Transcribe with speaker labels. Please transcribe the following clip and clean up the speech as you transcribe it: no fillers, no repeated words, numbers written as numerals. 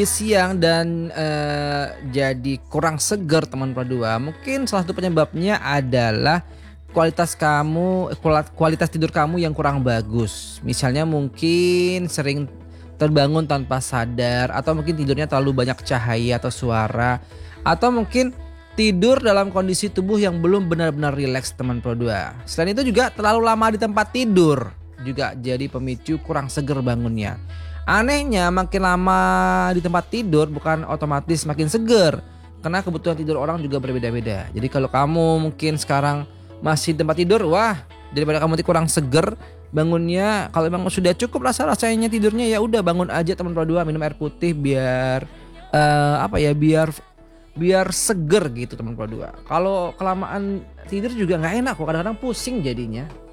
Speaker 1: siang dan jadi kurang seger teman Pro 2, mungkin salah satu penyebabnya adalah kualitas tidur kamu yang kurang bagus. Misalnya mungkin sering terbangun tanpa sadar, atau mungkin tidurnya terlalu banyak cahaya atau suara, atau mungkin tidur dalam kondisi tubuh yang belum benar-benar rileks teman Pro 2. Selain itu juga terlalu lama di tempat tidur juga jadi pemicu kurang seger bangunnya. Anehnya makin lama di tempat tidur bukan otomatis makin seger, karena kebutuhan tidur orang juga berbeda-beda. Jadi kalau kamu mungkin sekarang masih di tempat tidur, wah, daripada kamu nanti kurang seger bangunnya, kalau memang sudah cukup rasanya tidurnya, ya udah bangun aja teman Pro 2, minum air putih biar biar seger gitu teman Pro 2. Kalau kelamaan tidur juga nggak enak kok, kadang-kadang pusing jadinya.